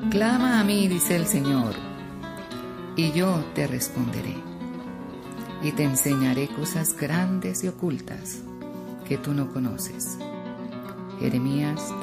Clama a mí, dice el Señor, y yo te responderé, y te enseñaré cosas grandes y ocultas que tú no conoces. Jeremías